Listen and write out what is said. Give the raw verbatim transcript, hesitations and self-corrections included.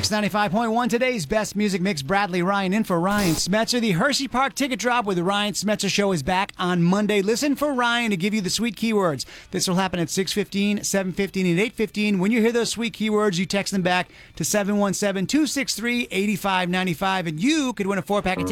Mix ninety-five point one, today's best music mix. Bradley Ryan in for Ryan Smetzer. The Hershey Park Ticket Drop with the Ryan Smetzer Show is back on Monday. Listen for Ryan to give you the sweet keywords. This will happen at six fifteen, seven fifteen, and eight fifteen. When you hear those sweet keywords, you text them back to seven one seven, two six three, eight five nine five, and you could win a four-pack of tickets